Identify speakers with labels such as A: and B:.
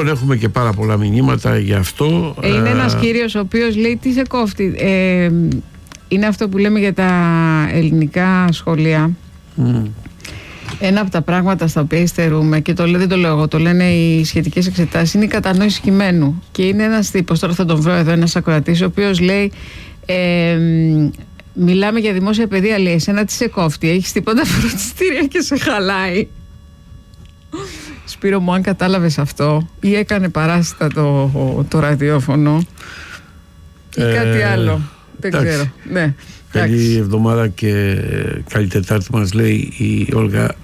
A: Λοιπόν, έχουμε και πάρα πολλά μηνύματα γι' αυτό.
B: Είναι ένας κύριος ο οποίος λέει τι σε κόφτει. Είναι αυτό που λέμε για τα ελληνικά σχολεία. Ένα από τα πράγματα στα οποία υστερούμε, και δεν το λέω εγώ, το λένε οι σχετικές εξετάσεις, είναι η κατανόηση κειμένου. Και είναι ένας τύπος, τώρα θα τον βρω εδώ, ένας ακροατής, ο οποίος λέει μιλάμε για δημόσια παιδεία, λέει, εσένα τι σε κόφτει, έχεις τίποτα φροντιστήρια και σε χαλάει. Σπύρο μου, αν κατάλαβες αυτό ή έκανε παράσιτα το ραδιόφωνο ή κάτι άλλο, δεν ξέρω. Ναι.
A: Καλή εβδομάδα και καλή Τετάρτη μας λέει η Όλγα